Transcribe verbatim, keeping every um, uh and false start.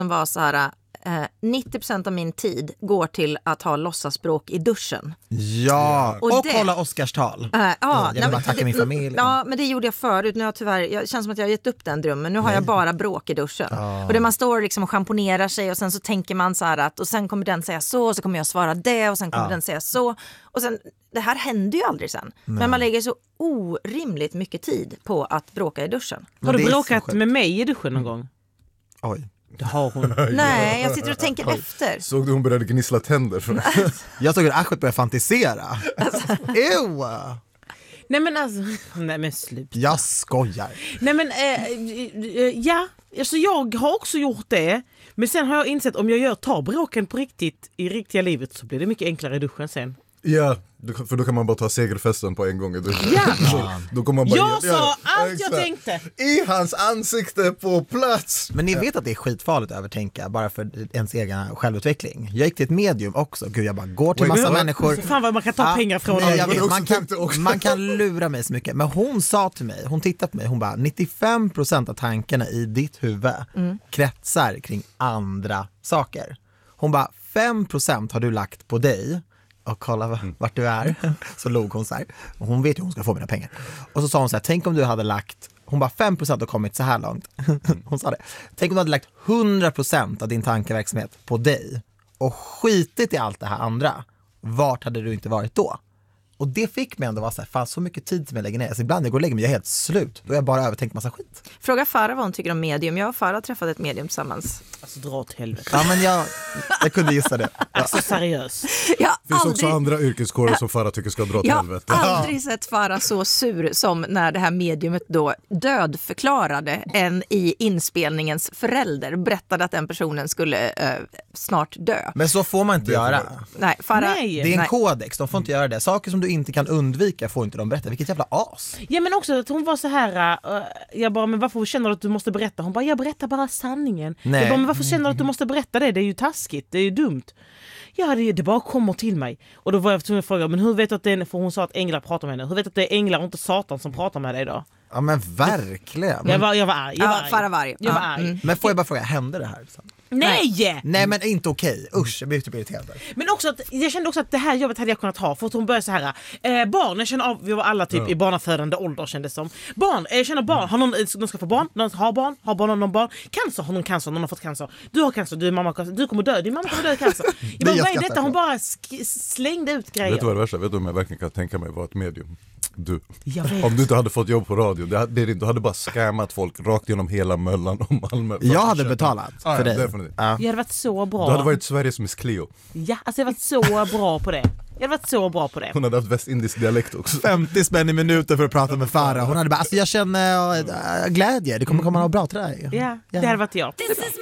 var så här... Uh, nittio procent av min tid går till att ha låtsasbråk i duschen. Ja, och, och det, kolla Oscarstal. Uh, ja, jag vill nej, bara tacka det, min familj. Ja, men det gjorde jag förut. Nu har jag tyvärr, jag känns som att jag har gett upp den drömmen. Nu har nej. jag bara bråk i duschen. Oh. Och där man står liksom och schamponerar sig och sen så tänker man så här att och sen kommer den säga så och så kommer jag svara det och sen kommer oh. den säga så. Och sen, det här händer ju aldrig sen. Nej. Men man lägger så orimligt mycket tid på att bråka i duschen. Har du bråkat med mig i duschen någon gång? Oj. Det har hon. Nej, jag sitter och tänker Oj. efter. Såg du hon började gnissla tänder? Jag såg att Ahmed började fantisera. Alltså. Ew. Nej men alltså, nej men slut. Jag skojar. Nej men, eh, eh, ja, alltså jag har också gjort det. Men sen har jag insett om jag gör tar bråken på riktigt i riktiga livet så blir det mycket enklare i duschen sen. Ja, för då kan man bara ta segerfesten på en gång i duschen. Ja. Då kommer man bara jag göra, sa allt exakt, jag tänkte. I hans ansikte på plats. Men ni vet att det är skitfarligt att övertänka bara för ens egen självutveckling. Jag gick till ett medium också. Gud, jag bara går till massa wait, människor. Fan vad man kan ta ja, pengar från. Jag, jag, man, kan, man kan lura mig så mycket. Men hon sa till mig, hon tittade på mig, hon bara nittiofem procent av tankarna i ditt huvud mm. kretsar kring andra saker. Hon bara fem procent har du lagt på dig. Och kolla mm. vart du är. Så log hon så här. Och hon vet ju hon ska få mina pengar. Och så sa hon så här, tänk om du hade lagt, hon bara fem procent har kommit så här långt. Hon sa det. Tänk om du hade lagt hundra procent av din tankeverksamhet på dig och skitit i allt det här andra. Vart hade du inte varit då? Och det fick mig ändå vara så här, fan så mycket tid som jag lägger ner. Alltså ibland jag går och lägger mig, jag är helt slut. Då har jag bara övertänkt massa skit. Fråga Farah vad hon tycker om medium. Jag och Farah har träffat ett medium tillsammans. Alltså dra åt helvete. Ja men jag, jag kunde gissa det. Ja. Alltså seriöst. Det finns aldrig... också andra yrkeskårer som Farah tycker ska dra åt jag helvete. Jag har aldrig sett Farah så sur som när det här mediumet då dödförklarade en i inspelningens förälder. Berättade att den personen skulle uh, snart dö. Men så får man inte göra. Nej, Farah, Nej. Det är en nej. kodex, de får inte göra det. Saker som du inte kan undvika får inte de berätta. Vilket jävla as. Ja men också att hon var så här uh, jag bara, men varför känner du att du måste berätta? Hon bara, jag berättar bara sanningen. Nej. Jag bara, men varför känner du att du måste berätta det? Det är ju taskigt, det är ju dumt. Ja, det, det bara kommer till mig. Och då var jag tvungen att fråga, men hur vet du att det är, för hon sa att änglar pratar med henne. Hur vet du att det är änglar och inte Satan som pratar med dig då? Ja men verkligen. Jag var, jag var arg. Jag var ja, Farah var arg. Jag var ja. arg. Mm. Men får jag bara fråga, hände det här? Liksom? Nej! Nej men inte okej. Usch, jag blir typ irriterad. Men också att jag kände också att det här jobbet hade jag kunnat ha. För att hon började så här eh, barn, jag känner av, vi var alla typ ja. i barnafödande ålder kändes som. Barn, jag känner barn, har någon, de ska få barn, någon har barn, har barn någon barn. Cancer, har någon cancer, någon har fått cancer. Du har cancer, du är mamma cancer, du kommer dö, din mamma kommer dö i cancer. Jag bara, vad är detta? Hon bara sk- slängde ut grejer. Vet du vad det värsta? Vet du om jag verkligen kan tänka mig vara ett medium? Du. Om du inte hade fått jobb på radio, det hade, det, du hade bara scammat folk rakt genom hela Möllan och Malmö. Jag hade betalat ah, för ja, dig. Ja. Jag hade varit så bra. Du hade varit Sveriges Miss Cleo. Ja, alltså jag hade varit så bra på det. Jag hade varit så bra på det. Hon hade haft västindisk dialekt också. femtio spänn i minuten för att prata med Farah. Hon hade bara, alltså jag känner äh, glädje. Det kommer komma något bra till dig. Ja, det hade varit jag.